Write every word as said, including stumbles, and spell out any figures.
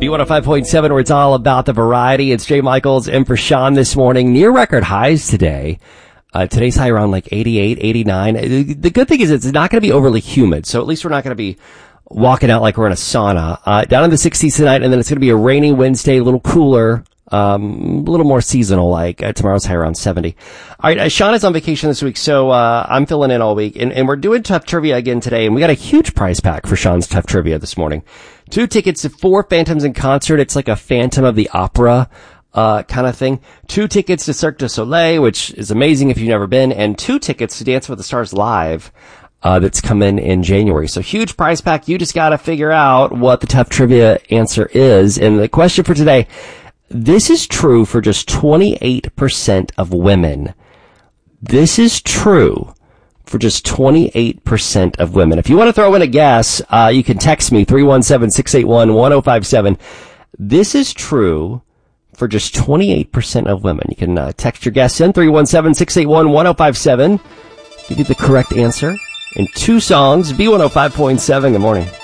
B one oh five point seven, where it's all about the variety. It's Jay Michaels in for Sean this morning. Near record highs today. Uh, today's high around like eighty-eight, eighty-nine. The good thing is it's not going to be overly humid, so at least we're not going to be walking out like we're in a sauna. Uh, down in the sixties tonight, and then it's going to be a rainy Wednesday, a little cooler, um, a little more seasonal like. Uh, tomorrow's high around seventy. All right, uh, Sean is on vacation this week, so uh, I'm filling in all week, and, and we're doing Tough Trivia again today, and we got a huge prize pack for Sean's Tough Trivia this morning. Two tickets to four Phantoms in concert. It's like a Phantom of the Opera uh kind of thing. Two tickets to Cirque du Soleil, which is amazing if you've never been, and two tickets to Dance with the Stars Live uh that's coming in January. So huge prize pack. You just got to figure out what the Tough Trivia answer is. And the question for today, this is true for just twenty-eight percent of women. This is true for just twenty-eight percent of women. If you want to throw in a guess, uh you can text me three one seven, six eight one, one oh five seven. This is true for just twenty-eight percent of women. You can uh, text your guess in three one seven, six eight one, one oh five seven. Give you the correct answer in two songs. B one oh five point seven. Good morning.